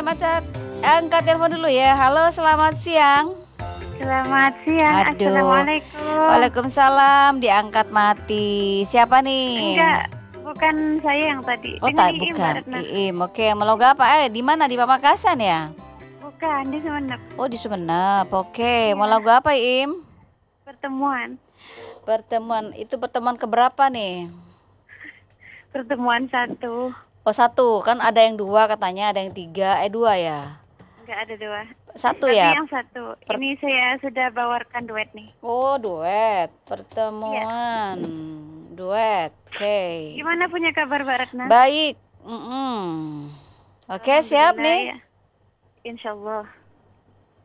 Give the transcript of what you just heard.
Macet. Angkat telepon dulu ya. Halo, selamat siang. Selamat siang. Aduh. Assalamualaikum. Waalaikumsalam, diangkat mati. Siapa nih? Enggak, bukan saya yang tadi. Oh, Dengan tak Iim, Mbak bukan. Retna. Iim. Oke, mau logo apa? Di mana? Di Pamekasan ya? Bukan, di Sumenep. Oh, di Sumenep. Oke, mau Iya. logo apa, Iim? Pertemuan. Pertemuan. Itu pertemuan keberapa nih? Pertemuan satu. Oh, satu. Kan ada yang dua katanya, ada yang tiga. Dua ya? Enggak ada dua. Satu Tapi ya? yang satu. Ini saya sudah bawakan duet nih. Oh, duet. Iya. Pertemuan. Duet. Oke. Gimana punya kabar Mbak Retna? Baik. Oke, siap Alhamdulillah nih. ya. Insya Allah.